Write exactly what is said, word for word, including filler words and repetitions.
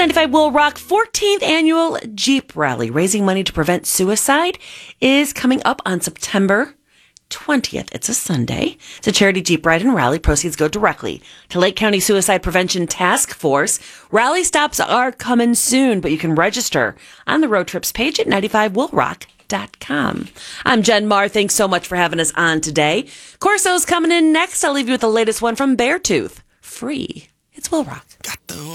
ninety-five Will Rock fourteenth Annual Jeep Rally, raising money to prevent suicide, is coming up on September twentieth. It's a Sunday. It's a charity Jeep ride and rally. Proceeds go directly to Lake County Suicide Prevention Task Force. Rally stops are coming soon, but you can register on the road trips page at ninety-five will rock dot com. I'm Jen Marr. Thanks so much for having us on today. Corso's coming in next. I'll leave you with the latest one from Beartooth. Free. It's Will Rock.